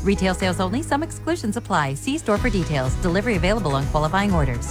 Retail sales only. Some exclusions apply. See store for details. Delivery available on qualifying orders.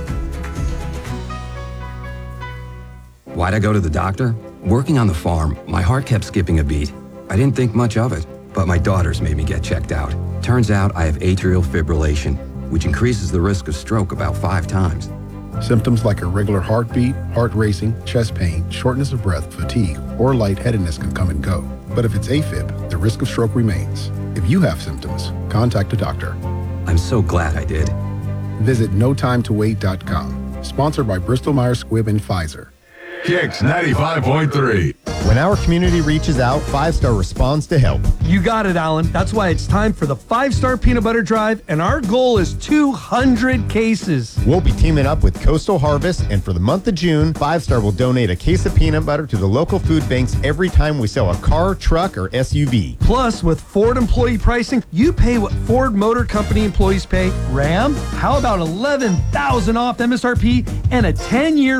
Why'd I go to the doctor? Working on the farm, my heart kept skipping a beat. I didn't think much of it, but my daughters made me get checked out. Turns out I have atrial fibrillation, which increases the risk of stroke about 5 times. Symptoms like irregular heartbeat, heart racing, chest pain, shortness of breath, fatigue, or lightheadedness can come and go. But if it's AFib, the risk of stroke remains. If you have symptoms, contact a doctor. I'm so glad I did. Visit notimetowait.com. Sponsored by Bristol Myers Squibb and Pfizer. Kicks 95.3. When our community reaches out, 5 Star responds to help. You got it, Alan. That's why it's time for the 5 Star Peanut Butter Drive, and our goal is 200 cases. We'll be teaming up with Coastal Harvest, and for the month of June, 5 Star will donate a case of peanut butter to the local food banks every time we sell a car, truck, or SUV. Plus, with Ford employee pricing, you pay what Ford Motor Company employees pay. Ram, how about $11,000 off MSRP and a 10-year,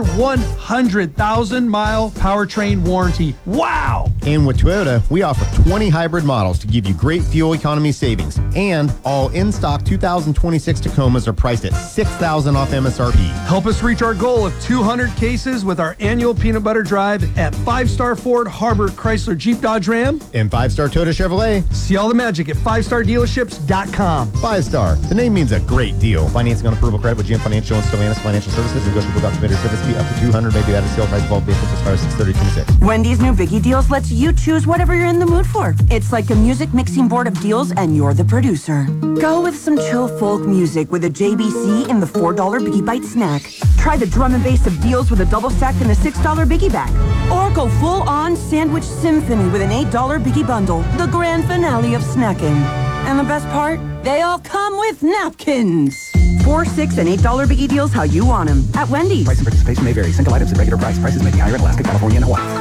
100,000-mile powertrain warranty? Wow! And with Toyota, we offer 20 hybrid models to give you great fuel economy savings. And all in-stock 2026 Tacomas are priced at $6,000 off MSRP. Help us reach our goal of 200 cases with our annual Peanut Butter Drive at 5 Star Ford, Harbor, Chrysler, Jeep, Dodge, Ram. And 5 Star Toyota Chevrolet. See all the magic at 5stardealerships.com. 5 Star. The name means a great deal. Financing on approval credit with GM Financial and Stellantis Financial Services. Negotiable documentary service fee up to $200. May be added sale price of all vehicles as far as 6/30/26. Wendy's new Biggie Deals lets you choose whatever you're in the mood for. It's like a music mixing board of deals, and you're the producer. Go with some chill folk music with a JBC in the $4 Biggie Bite snack. Try the drum and bass of deals with a double stack and a $6 Biggie bag. Or go full-on sandwich symphony with an $8 Biggie bundle. The grand finale of snacking. And the best part? They all come with napkins. $4, $6, and $8 Biggie Deals how you want them. At Wendy's. Price and participation may vary. Single items at regular price. Prices may be higher in Alaska, California, and Hawaii.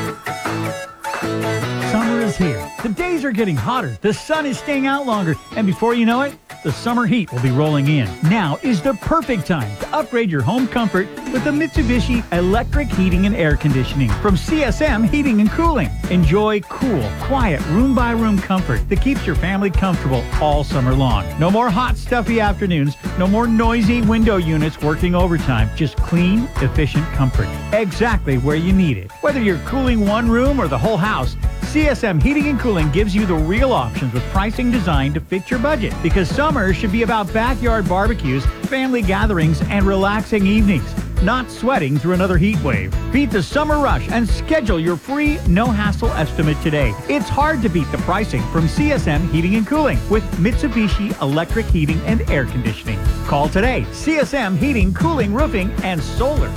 Summer is here. The days are getting hotter. The sun is staying out longer. And before you know it, the summer heat will be rolling in. Now is the perfect time to upgrade your home comfort with the Mitsubishi electric heating and air conditioning from CSM Heating and Cooling. Enjoy cool, quiet, room-by-room comfort that keeps your family comfortable all summer long. No more hot, stuffy afternoons. No more noisy window units working overtime. Just clean, efficient comfort. Exactly where you need it. Whether you're cooling one room or the whole house, CSM Heating and Cooling gives you the real options with pricing designed to fit your budget. Because summer should be about backyard barbecues, family gatherings, and relaxing evenings, not sweating through another heat wave. Beat the summer rush and schedule your free no-hassle estimate today. It's hard to beat the pricing from CSM Heating and Cooling with Mitsubishi electric heating and air conditioning. Call today. CSM Heating, Cooling, Roofing, and Solar.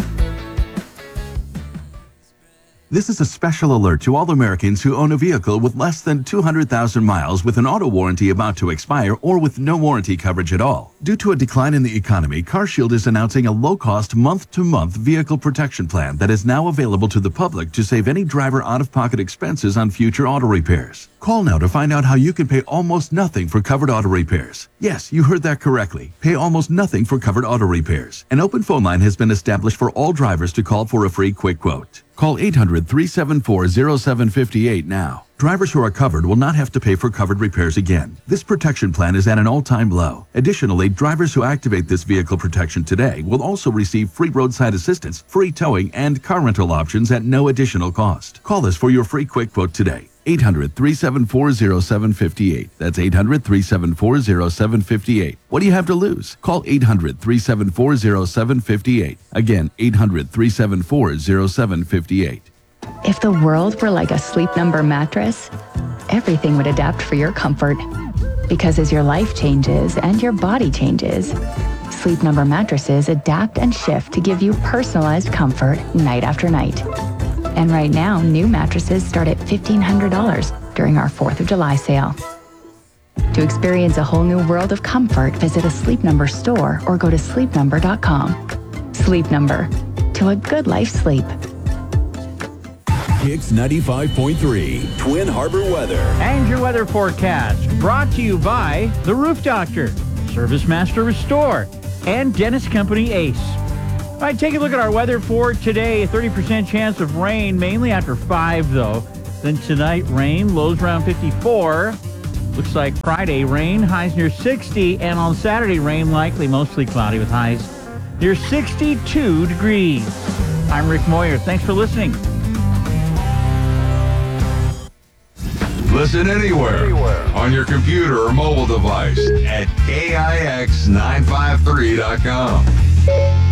This is a special alert to all Americans who own a vehicle with less than 200,000 miles with an auto warranty about to expire or with no warranty coverage at all. Due to a decline in the economy, CarShield is announcing a low-cost month-to-month vehicle protection plan that is now available to the public to save any driver out-of-pocket expenses on future auto repairs. Call now to find out how you can pay almost nothing for covered auto repairs. Yes, you heard that correctly. Pay almost nothing for covered auto repairs. An open phone line has been established for all drivers to call for a free quick quote. Call 800-374-0758 now. Drivers who are covered will not have to pay for covered repairs again. This protection plan is at an all-time low. Additionally, drivers who activate this vehicle protection today will also receive free roadside assistance, free towing, and car rental options at no additional cost. Call us for your free quick quote today. 800-374-0758. That's 800-374-0758. What do you have to lose? Call 800-374-0758. Again, 800-374-0758. If the world were like a Sleep Number mattress, everything would adapt for your comfort. Because as your life changes and your body changes, Sleep Number mattresses adapt and shift to give you personalized comfort night after night. And right now, new mattresses start at $1,500 during our 4th of July sale. To experience a whole new world of comfort, visit a Sleep Number store or go to sleepnumber.com. Sleep Number. To a good life sleep. Kicks 95.3, Twin Harbor weather. And your weather forecast brought to you by The Roof Doctor, Service Master Restore, and Dennis Company Ace. All right, take a look at our weather for today. 30% chance of rain, mainly after 5, though. Then tonight, rain, lows around 54. Looks like Friday, rain, highs near 60, and on Saturday, rain likely, mostly cloudy with highs near 62 degrees. I'm Rick Moyer. Thanks for listening. Listen anywhere on your computer or mobile device at KIX953.com.